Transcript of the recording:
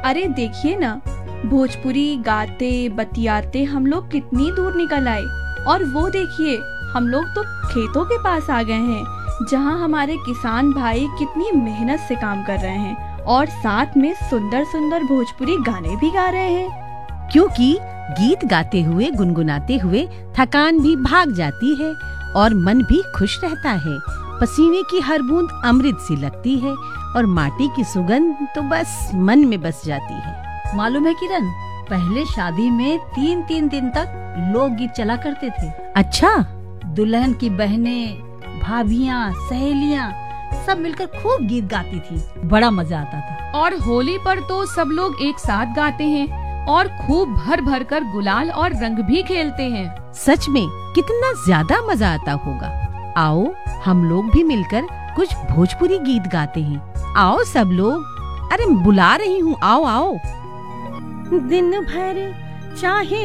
अरे देखिए ना, भोजपुरी गाते बतियाते हम लोग कितनी दूर निकल आए। और वो देखिए, हम लोग तो खेतों के पास आ गए हैं, जहाँ हमारे किसान भाई कितनी मेहनत से काम कर रहे हैं और साथ में सुंदर सुंदर भोजपुरी गाने भी गा रहे हैं। क्योंकि गीत गाते हुए गुनगुनाते हुए थकान भी भाग जाती है और मन भी खुश रहता है। पसीने की हर बूंद अमृत सी लगती है और माटी की सुगंध तो बस मन में बस जाती है। मालूम है किरण, पहले शादी में 3-3 दिन तक लोकगीत चला करते थे। अच्छा? दुल्हन की बहनें, भाभियाँ, सहेलियाँ सब मिलकर खूब गीत गाती थी। बड़ा मजा आता था। और होली पर तो सब लोग एक साथ गाते हैं और खूब भर भर कर गुलाल और रंग भी खेलते हैं। सच में कितना ज्यादा मजा आता होगा। आओ हम लोग भी मिलकर कुछ भोजपुरी गीत गाते हैं। आओ सब लोग। अरे बुला रही हूँ, आओ आओ। दिन भर चाहे